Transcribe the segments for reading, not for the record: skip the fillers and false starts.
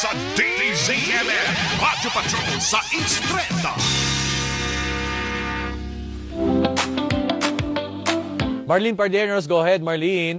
sa DZMM Radyo Patrol sa Instreta. Marlene Pardenos, go ahead, Marlene.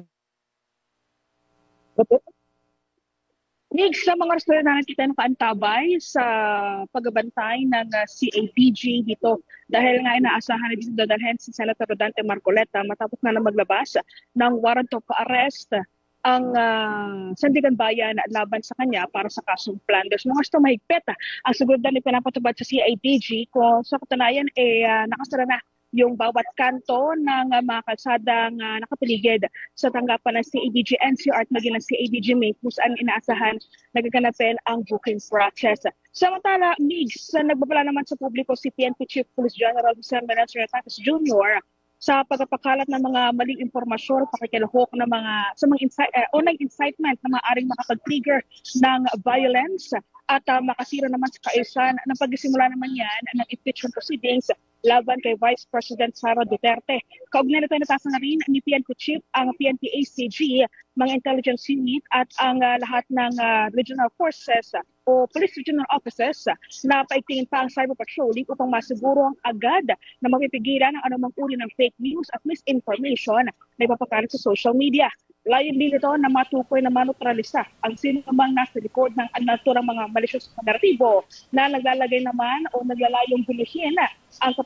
Nick, sa mga restaurant na kita nakaantabay sa pagbabantay ng CAPG dito dahil nga inaasahan na dito dadalhin si Senator Rodante Marcoleta matapos na maglabas ng warrant of arrest ang Sandigan Bayan laban sa kanya para sa kasong Flanders. Mga gusto mahigpit ang seguridad na pinapatubad sa CAPG kung sa katunayan nakasara na yung bawat kanto ng mga kalsadang nakapaligid sa tanggapan ng CABG NCR at maging ng CABG Main kung saan inaasahan nagaganapin ang booking process. Samantala, Migs, nagbabala naman sa publiko si PNP Chief Police General Jose Menendez Retatis Jr. sa pagpapakalat ng mga maling impormasyon, pakikiluhok ng mga online incitement na maaaring makapag-trigger ng violence at makasira naman sa kaayusan ng pagsisimula naman yan ng impeachment proceedings laban kay Vice President Sara Duterte. Kaugnay na tayo natasa na rin ni PNP Chief, ang PNP ACG, mga intelligence unit at ang lahat ng regional forces o police regional offices na paigtingin pa ang cyber patrolling upang masiguro ang agad na mapipigilan ang anumang uri ng fake news at misinformation na ipapakalat sa social media. Layon din ito na matukoy na manutralisa ang sino namang nasa likod ng naturang mga malicious na naratibo na naglalagay naman o naglalayong buluhin ang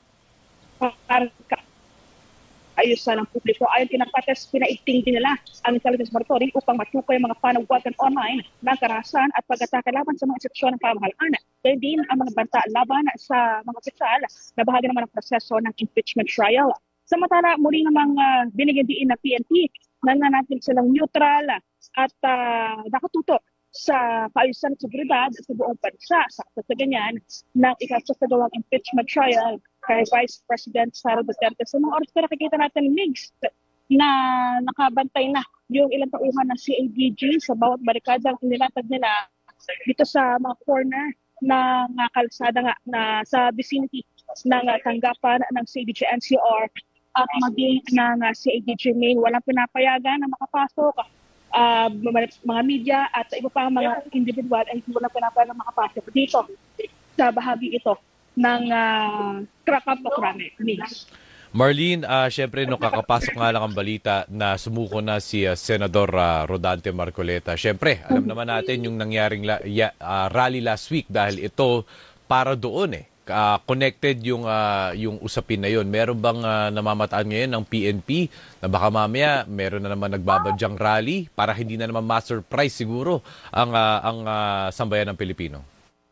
ayusan ng publiko. Ayon kinapates, pinaigting din nila ang intelligence monitoring upang matukoy ang mga panawagan online ng karahasan at pag-atake laban sa mga institusyon ng pamahalaan. Dahil din ang mga banta laban sa mga opisyal na bahagi naman ng proseso ng impeachment trial. Samantala, muli namang binigyan din ng PNP na natin silang neutral at nakatutok sa kaayusan at seguridad sa buong bansa sa ganyan ng ikasasagawang impeachment trial kay Vice President Sara Duterte. Sa mga oras na nakikita natin mixed na nakabantay na yung ilang tauhan ng CABG sa bawat barikada ang nilatag nila dito sa mga corner ng kalsada nga na sa vicinity ng tanggapan ng CABG NCR at maging ng CABG Main. Walang pinapayagan na makapasok mga media at iba pa mga individual ay walang pinapayagan na makapasok dito sa bahagi ito ng Krakapo-Krame. Marlene, syempre no kakapasok nga lang ang balita na sumuko na si Senador Rodante Marcoleta. Syempre, alam naman natin yung nangyaring rally last week dahil ito para doon connected yung usapin na yun. Meron bang namamataan ngayon ng PNP na baka mamaya meron na naman nagbabadyang rally para hindi na naman ma-surprise siguro ang sambayan ng Pilipino?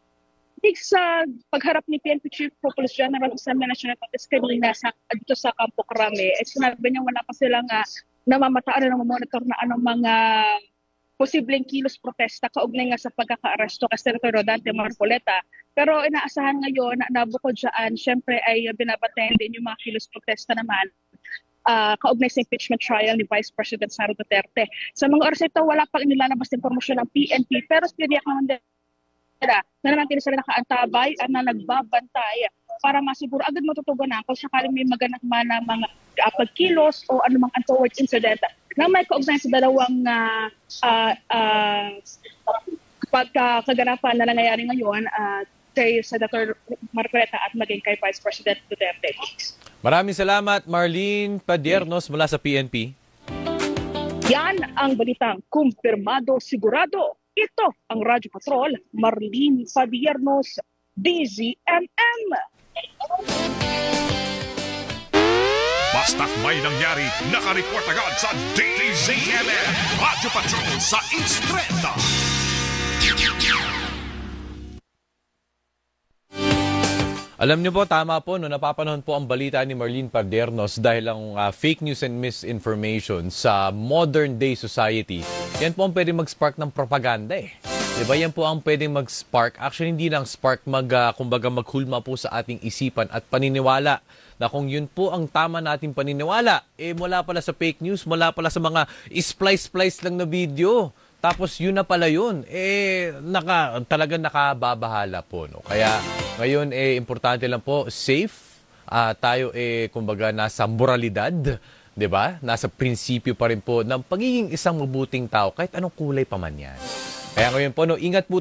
Sa pagharap ni PNP Chief Police General Jose Menendez Retatis kanina dito sa Campo Crame, sinabi niya wala pa silang namamataan na monitor na anong mga posibleng kilos protesta kaugnay nga sa pagkaka-aresto kay Senator Rodante Marcoleta. Pero inaasahan ngayon na bukod dyan, syempre ay binabantayan din yung mga kilos protesta naman kaugnay sa impeachment trial ni Vice President Sara Duterte. Sa mga oras ito, wala pang inilalabas na impormasyon ng PNP pero siniyak naman din na natin sila nakaantabay at na nagbabantay para masiguro agad matutugunan kung sakaling may maganak man na mga pagkilos o anumang untoward incident na may kaugnay sa dalawang pagkaganapan na nangyayari ngayon kay Senator Marcoleta at maging kay Vice President Duterte. Maraming salamat, Marlene Padiernos mula sa PNP. Yan ang balitang kumpirmado sigurado. Ito ang Radyo Patrol, Marlene Padiernos, DZMM. Basta't may nangyari, nakareport agad sa DZMM Radyo Patrol sa Instreta. Alam niyo po, tama po, napapanahon po ang balita ni Marlene Padiernos dahil ang fake news and misinformation sa modern day society, yan po ang pwedeng mag-spark ng propaganda Diba? Yan po ang pwedeng mag-spark. Actually, hindi lang spark, kumbaga maghulma po sa ating isipan at paniniwala na kung yun po ang tama nating paniniwala, mula pala sa fake news, mula pala sa mga splice-splice lang na video. Tapos yun na pala yun, talagang nakababahala po. No? Kaya ngayon, importante lang po, safe. Tayo, kumbaga, nasa moralidad, di ba? Nasa prinsipyo pa rin po ng pagiging isang mabuting tao, kahit anong kulay pa man yan. Kaya ngayon po, ingat po